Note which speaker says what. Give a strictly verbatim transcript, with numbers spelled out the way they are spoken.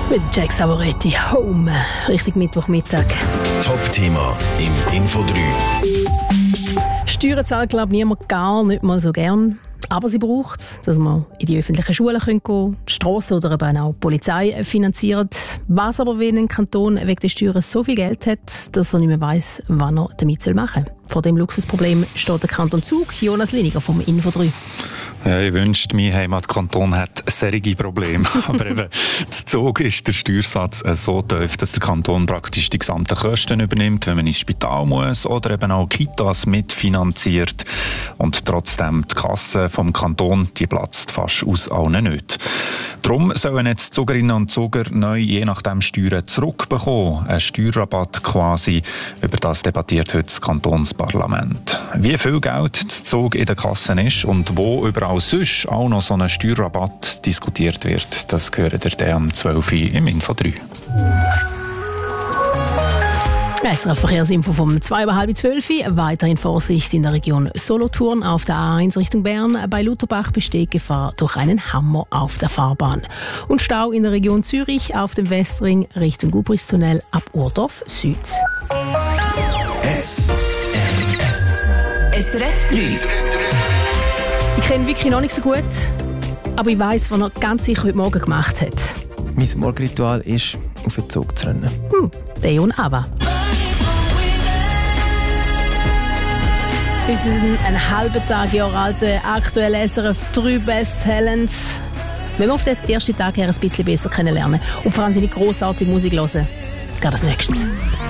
Speaker 1: Mit Jack Savoretti, Home, richtig Mittwochmittag.
Speaker 2: Top-Thema im Info drei.
Speaker 1: Steuern zahlt, glaube ich, niemand gar nicht mal so gern. Aber sie braucht es, dass man in die öffentlichen Schulen gehen können, die Strassen oder eben auch die Polizei finanziert. Was aber, wenn ein Kanton wegen der Steuern so viel Geld hat, dass er nicht mehr weiss, was er damit machen soll. Vor dem Luxusproblem steht der Kanton Zug. Jonas Liniger vom Info drei.
Speaker 3: Ja, ich wünschte, mein Heimatkanton hat solche Probleme. Aber eben, zu Zug ist der Steuersatz so tief, dass der Kanton praktisch die gesamten Kosten übernimmt, wenn man ins Spital muss oder eben auch Kitas mitfinanziert. Und trotzdem die Kasse vom Kanton, die platzt fast aus allen nicht. Darum sollen jetzt Zugerinnen und Zuger neu je nachdem Steuern zurückbekommen. Ein Steuerrabatt quasi. Über das debattiert heute das Kantonsparlament. Wie viel Geld zu Zug in der Kasse ist und wo überall sonst auch noch so ein Steuerrabatt diskutiert wird, das gehört ihr dann am zwölf Uhr im Info drei.
Speaker 1: S R F-Verkehrsinfo vom zwei über halb zwölf. Weiterhin Vorsicht in der Region Solothurn auf der A eins Richtung Bern. Bei Lutherbach besteht Gefahr durch einen Hammer auf der Fahrbahn. Und Stau in der Region Zürich auf dem Westring Richtung Gubristunnel ab Urdorf Süd.
Speaker 2: S
Speaker 4: S R F drei.
Speaker 1: Ich kenne wirklich noch nicht so gut, aber ich weiss, was er ganz sicher heute Morgen gemacht hat.
Speaker 5: Mein Morgenritual ist, auf den Zug zu rennen.
Speaker 1: Hm, Deon Ava. Unser ein halben Tag Jahre alter aktueller S R F drei Best Talent. Wenn wir auf den ersten Tag her ein bisschen besser kennenlernen und vor allem seine grossartige Musik hören, geht das nächstes.